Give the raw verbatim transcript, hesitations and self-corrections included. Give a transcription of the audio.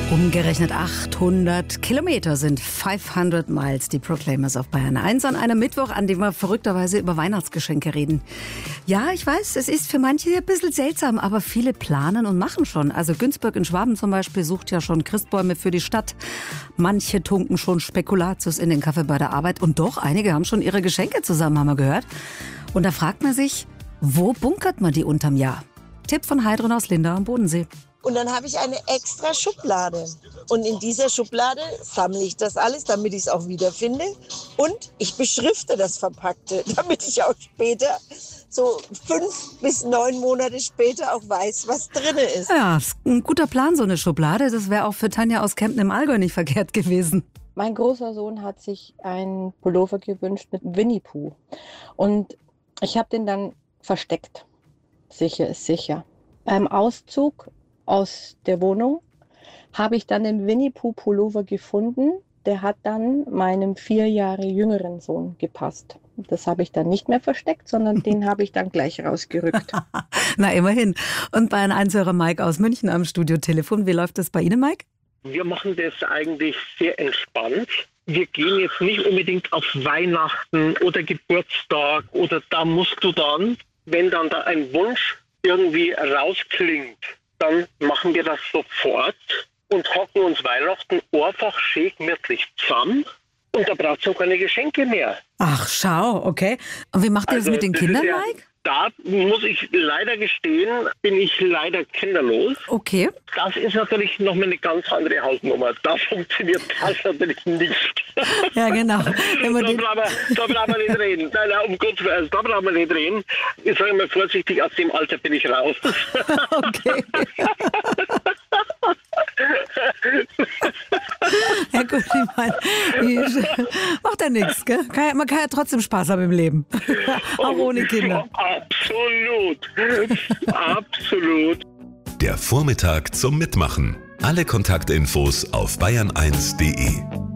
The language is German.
Umgerechnet achthundert Kilometer sind fünfhundert Miles, die Proclaimers auf Bayern eins an einem Mittwoch, an dem wir verrückterweise über Weihnachtsgeschenke reden. Ja, ich weiß, es ist für manche ein bisschen seltsam, aber viele planen und machen schon. Also Günzburg in Schwaben zum Beispiel sucht ja schon Christbäume für die Stadt. Manche tunken schon Spekulatius in den Kaffee bei der Arbeit und doch, einige haben schon ihre Geschenke zusammen, haben wir gehört. Und da fragt man sich, wo bunkert man die unterm Jahr? Tipp von Heidrun aus Lindau am Bodensee. Und dann habe ich eine extra Schublade. Und in dieser Schublade sammle ich das alles, damit ich es auch wiederfinde. Und ich beschrifte das Verpackte, damit ich auch später, so fünf bis neun Monate später, auch weiß, was drin ist. Ja, ist ein guter Plan, so eine Schublade. Das wäre auch für Tanja aus Kempten im Allgäu nicht verkehrt gewesen. Mein großer Sohn hat sich einen Pullover gewünscht mit Winnie Pooh. Und ich habe den dann versteckt. Sicher ist sicher. Beim Auszug aus der Wohnung habe ich dann den Winnie Pooh Pullover gefunden. Der hat dann meinem vier Jahre jüngeren Sohn gepasst. Das habe ich dann nicht mehr versteckt, sondern den habe ich dann gleich rausgerückt. Na, immerhin. Und bei einem Einhörer Mike aus München am Studiotelefon. Wie läuft das bei Ihnen, Mike? Wir machen das eigentlich sehr entspannt. Wir gehen jetzt nicht unbedingt auf Weihnachten oder Geburtstag oder da musst du dann, wenn dann da ein Wunsch irgendwie rausklingt, dann machen wir das sofort und hocken uns Weihnachten einfach schön gemütlich zusammen und da braucht es auch keine Geschenke mehr. Ach, schau, okay. Und wie macht ihr Also, das mit den das Kindern, ist ja, Mike? Da muss ich leider gestehen, bin ich leider kinderlos. Okay. Das ist natürlich noch mal eine ganz andere Hausnummer. Da funktioniert das natürlich nicht. Ja, genau. Wenn man da, den brauchen wir, da brauchen wir nicht reden. Nein, nein, um Gottes Willen, also da brauchen wir nicht reden. Ich sage mal vorsichtig, aus dem Alter bin ich raus. Okay. Ja gut, ich meine, macht ja nichts, gell? Kann ja, man kann ja trotzdem Spaß haben im Leben. Auch ohne Kinder. Absolut. Absolut. Der Vormittag zum Mitmachen. Alle Kontaktinfos auf bayern eins punkt de.